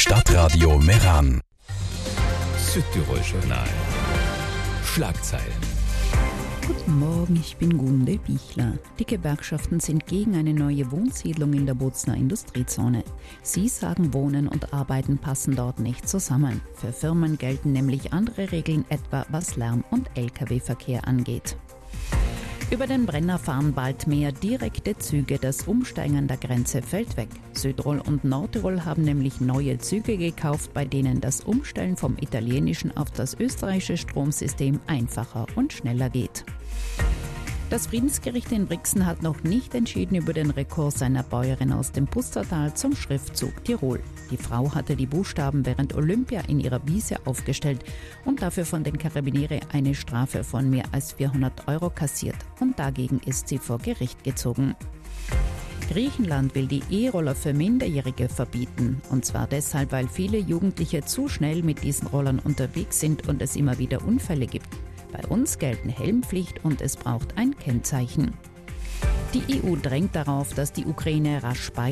Stadtradio Meran. Südtirol-Journal. Schlagzeilen. Guten Morgen, ich bin Gunde Bichler. Die Gewerkschaften sind gegen eine neue Wohnsiedlung in der Bozner Industriezone. Sie sagen, Wohnen und Arbeiten passen dort nicht zusammen. Für Firmen gelten nämlich andere Regeln, etwa was Lärm- und Lkw-Verkehr angeht. Über den Brenner fahren bald mehr direkte Züge, das Umsteigen an der Grenze fällt weg. Südtirol und Nordtirol haben nämlich neue Züge gekauft, bei denen das Umstellen vom italienischen auf das österreichische Stromsystem einfacher und schneller geht. Das Friedensgericht in Brixen hat noch nicht entschieden über den Rekurs einer Bäuerin aus dem Pustertal zum Schriftzug Tirol. Die Frau hatte die Buchstaben während Olympia in ihrer Wiese aufgestellt und dafür von den Karabinieri eine Strafe von mehr als 400 € kassiert. Und dagegen ist sie vor Gericht gezogen. Griechenland will die E-Roller für Minderjährige verbieten. Und zwar deshalb, weil viele Jugendliche zu schnell mit diesen Rollern unterwegs sind und es immer wieder Unfälle gibt. Bei uns gelten Helmpflicht und es braucht ein Kennzeichen. Die EU drängt darauf, dass die Ukraine rasch